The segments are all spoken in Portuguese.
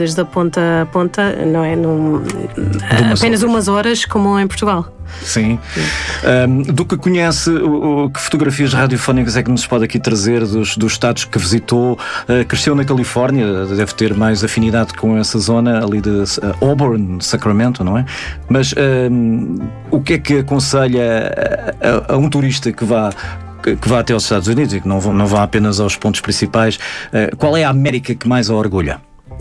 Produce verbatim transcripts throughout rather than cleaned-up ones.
desde a ponta a ponta, não é? Num, apenas umas horas, como em Portugal. Sim. Um, do que conhece, o, o, que fotografias radiofónicas é que nos pode aqui trazer dos, dos estados que visitou? Uh, cresceu na Califórnia, deve ter mais afinidade com essa zona ali de uh, Auburn, Sacramento, não é? Mas um, o que é que aconselha a, a, a um turista que vá que vá até aos Estados Unidos e que não vá, não vá apenas aos pontos principais? Uh, qual é a América que mais a orgulha?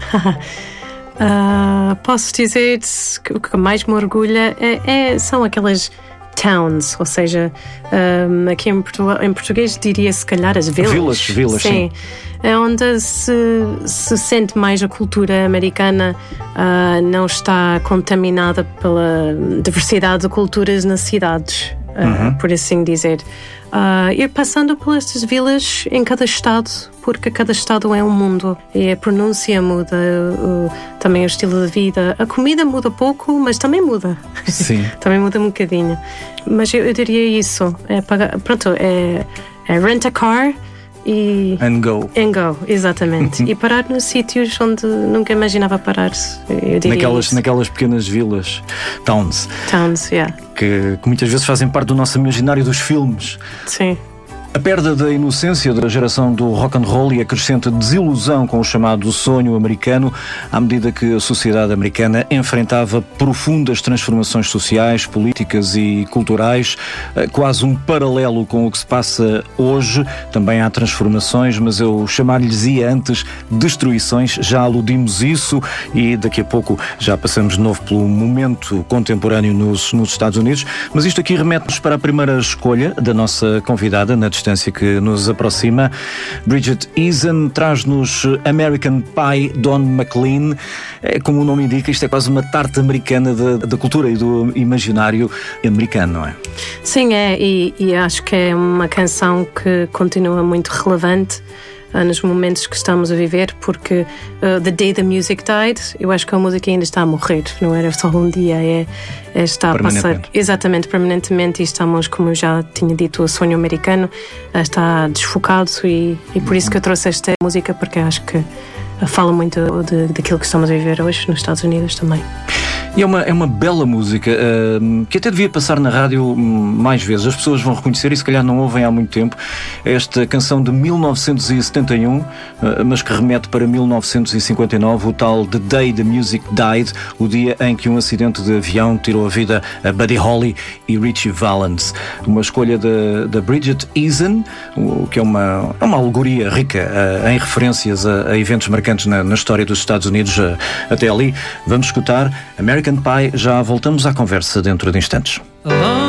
uh, posso dizer que o que mais me orgulha é, é, são aquelas towns, ou seja, um, aqui em, Portu- em português diria se calhar as vilas. Vilas, vilas, sim. sim. É onde se, se sente mais a cultura americana, uh, não está contaminada pela diversidade de culturas nas cidades, uh, uhum. por assim dizer. Uh, ir passando por estas vilas em cada estado, porque cada estado é um mundo e a pronúncia muda, o, também o estilo de vida, a comida muda pouco, mas também muda. Sim. Também muda um bocadinho. Mas eu, eu diria isso, é pagar, pronto, é, é rent a car e and go, and go exatamente. E parar nos sítios onde nunca imaginava parar. Eu diria naquelas, isso. naquelas pequenas vilas, towns, towns, yeah. que, que muitas vezes fazem parte do nosso imaginário dos filmes. Sim. A perda da inocência da geração do rock and roll e a crescente desilusão com o chamado sonho americano, à medida que a sociedade americana enfrentava profundas transformações sociais, políticas e culturais, quase um paralelo com o que se passa hoje. Também há transformações, mas eu chamar-lhes-ia antes destruições. Já aludimos isso e daqui a pouco já passamos de novo pelo momento contemporâneo nos, nos Estados Unidos. Mas isto aqui remete-nos para a primeira escolha da nossa convidada, na distância que nos aproxima. Bridget Eason traz-nos American Pie, Don McLean. É, como o nome indica, isto é quase uma tarte americana da, da cultura e do imaginário americano, não é? Sim, é, e, e acho que é uma canção que continua muito relevante uh, nos momentos que estamos a viver, porque uh, The Day the Music Died, eu acho que a música ainda está a morrer, não era só um dia, é, é está a passar exatamente, permanentemente, e estamos, como eu já tinha dito, o sonho americano uh, está desfocado, e, e por isso que eu trouxe esta música, porque acho que uh, fala muito de, daquilo que estamos a viver hoje nos Estados Unidos também. E é uma, é uma bela música uh, que até devia passar na rádio mais vezes. As pessoas vão reconhecer, e se calhar não ouvem há muito tempo, esta canção de mil novecentos e setenta e um, uh, mas que remete para mil novecentos e cinquenta e nove, o tal The Day the Music Died, o dia em que um acidente de avião tirou a vida a Buddy Holly e Ritchie Valens. Uma escolha da Bridget Eason, o que é uma, é uma alegoria rica uh, em referências a, a eventos marcantes na, na história dos Estados Unidos uh, até ali. Vamos escutar American Pie, já voltamos à conversa dentro de instantes.